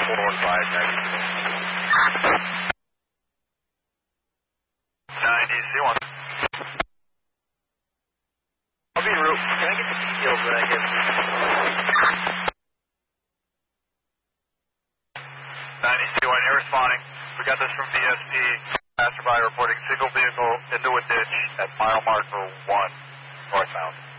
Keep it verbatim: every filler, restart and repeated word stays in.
four one five, next. nine D C one. I'll be en route. Can I get the details that I get? nine D C one, you're responding. We got this from V S P. Passerby reporting single vehicle into a ditch at mile marker one, northbound.